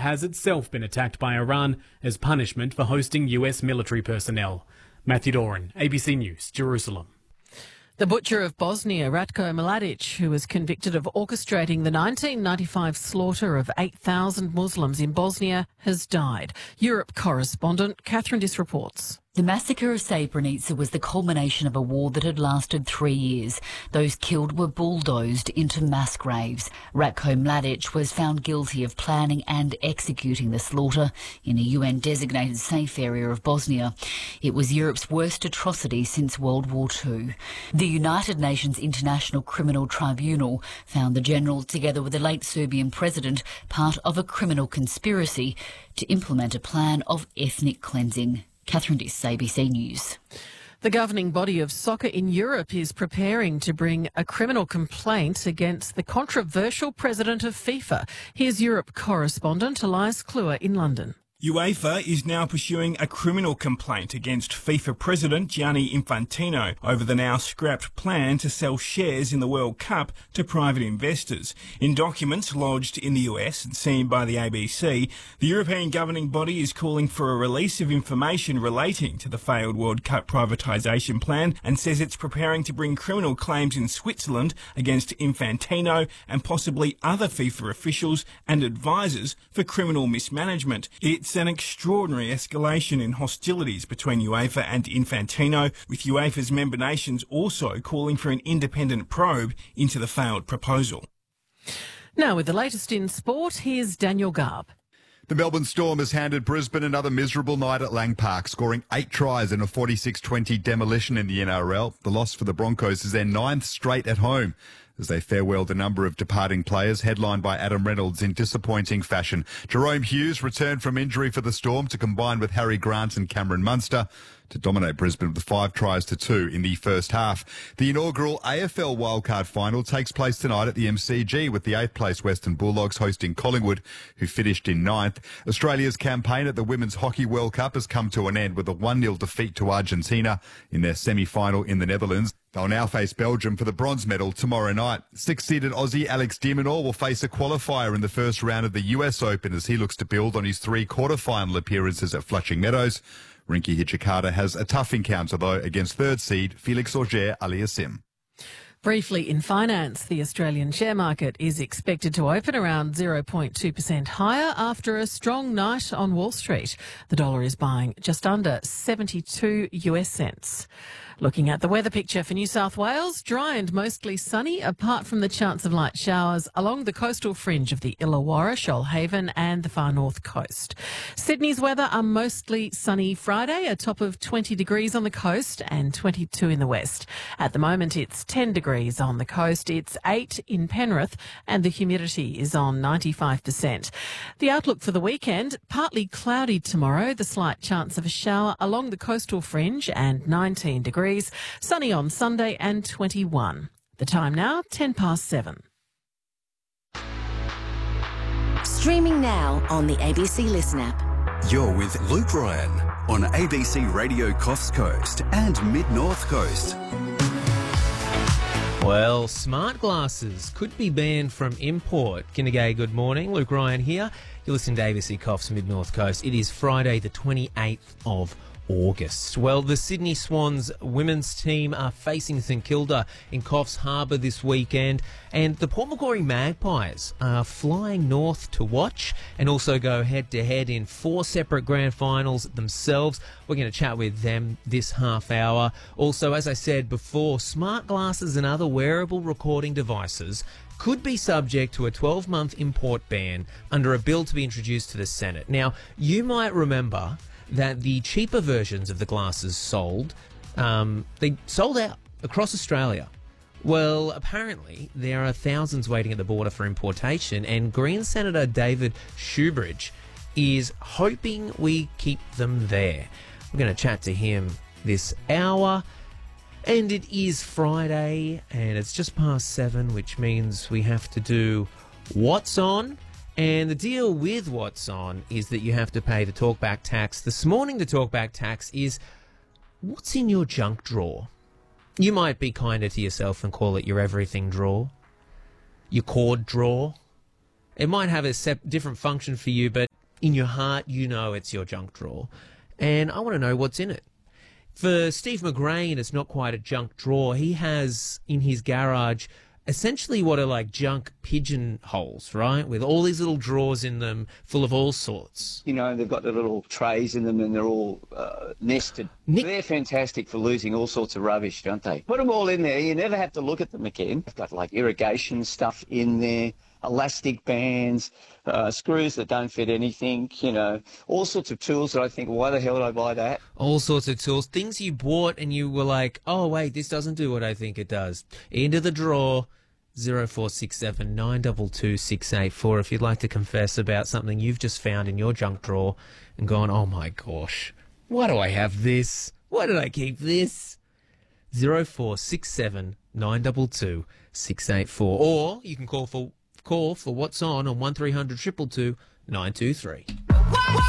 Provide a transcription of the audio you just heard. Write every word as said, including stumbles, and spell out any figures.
has itself been attacked by Iran as punishment for hosting U S military personnel. Matthew Doran, A B C News, Jerusalem. The butcher of Bosnia, Ratko Mladic, who was convicted of orchestrating the nineteen ninety-five slaughter of eight thousand Muslims in Bosnia, has died. Europe correspondent Catherine Diss reports. The massacre of Srebrenica was the culmination of a war that had lasted three years. Those killed were bulldozed into mass graves. Ratko Mladic was found guilty of planning and executing the slaughter in a U N-designated safe area of Bosnia. It was Europe's worst atrocity since World War Two. The United Nations International Criminal Tribunal found the general, together with the late Serbian president, part of a criminal conspiracy to implement a plan of ethnic cleansing. Catherine Diss, A B C News. The governing body of soccer in Europe is preparing to bring a criminal complaint against the controversial president of FIFA. Here's Europe correspondent Elias Kluwer in London. UEFA is now pursuing a criminal complaint against FIFA president Gianni Infantino over the now scrapped plan to sell shares in the World Cup to private investors. In documents lodged in the U S and seen by the A B C, the European governing body is calling for a release of information relating to the failed World Cup privatisation plan and says it's preparing to bring criminal claims in Switzerland against Infantino and possibly other FIFA officials and advisors for criminal mismanagement. It's It's an extraordinary escalation in hostilities between UEFA and Infantino, with UEFA's member nations also calling for an independent probe into the failed proposal. Now, with the latest in sport, here's Daniel Garb. The Melbourne Storm has handed Brisbane another miserable night at Lang Park, scoring eight tries in a forty-six twenty demolition in the N R L. The loss for the Broncos is their ninth straight at home, as they farewelled a number of departing players, headlined by Adam Reynolds in disappointing fashion. Jerome Hughes returned from injury for the Storm to combine with Harry Grant and Cameron Munster to dominate Brisbane with five tries to two in the first half. The inaugural A F L wildcard final takes place tonight at the M C G, with the eighth place Western Bulldogs hosting Collingwood, who finished in ninth. Australia's campaign at the Women's Hockey World Cup has come to an end with a one nil defeat to Argentina in their semi-final in the Netherlands. They'll now face Belgium for the bronze medal tomorrow night. Six-seeded Aussie Alex de Minaur will face a qualifier in the first round of the U S Open as he looks to build on his three quarter-final appearances at Flushing Meadows. Rinky Hijikata has a tough encounter, though, against third seed Felix Auger-Aliassime. Briefly in finance, the Australian share market is expected to open around zero point two percent higher after a strong night on Wall Street. The dollar is buying just under seventy-two US cents. Looking at the weather picture for New South Wales, dry and mostly sunny, apart from the chance of light showers along the coastal fringe of the Illawarra, Shoalhaven and the far north coast. Sydney's weather are mostly sunny Friday, a top of twenty degrees on the coast and twenty-two in the west. At the moment, it's ten degrees on the coast, it's eight in Penrith, and the humidity is on ninety-five percent. The outlook for the weekend, partly cloudy tomorrow, the slight chance of a shower along the coastal fringe and nineteen degrees. Sunny on Sunday and twenty-one. The time now, ten past seven. Streaming now on the A B C Listen app. You're with Luke Ryan on A B C Radio Coffs Coast and Mid-North Coast. Well, smart glasses could be banned from import. Kinnegay, good morning. Luke Ryan here. You're listening to A B C Coffs Mid-North Coast. It is Friday the twenty-eighth of August. Well, the Sydney Swans women's team are facing St Kilda in Coffs Harbour this weekend, and the Port Macquarie Magpies are flying north to watch and also go head-to-head in four separate grand finals themselves. We're going to chat with them this half hour. Also, as I said before, smart glasses and other wearable recording devices could be subject to a twelve-month import ban under a bill to be introduced to the Senate. Now, you might remember that the cheaper versions of the glasses sold, um, they sold out across Australia. Well, apparently there are thousands waiting at the border for importation, and Green Senator David Shoebridge is hoping we keep them there. We're going to chat to him this hour, and it is Friday, and it's just past seven, which means we have to do What's On? And the deal with What's On is that you have to pay the talkback tax. This morning, the talkback tax is what's in your junk drawer. You might be kinder to yourself and call it your everything drawer, your cord drawer. It might have a sep- different function for you, but in your heart, you know it's your junk drawer. And I want to know what's in it. For Steve McGrain, it's not quite a junk drawer. He has in his garage essentially what are like junk pigeon holes, right? With all these little drawers in them full of all sorts. You know, they've got the little trays in them and they're all uh, nested. Nick- they're fantastic for losing all sorts of rubbish, don't they? Put them all in there. You never have to look at them again. They've got like irrigation stuff in there, elastic bands, uh, screws that don't fit anything, you know, all sorts of tools that I think, why the hell did I buy that? All sorts of tools, things you bought and you were like, oh, wait, this doesn't do what I think it does. Into the drawer, zero four six seven nine two two six eight four if you'd like to confess about something you've just found in your junk drawer and gone, oh my gosh, why do I have this? Why did I keep this? zero four six seven nine two two six eight four. Or you can call for call for what's on on one three hundred two two two nine two three.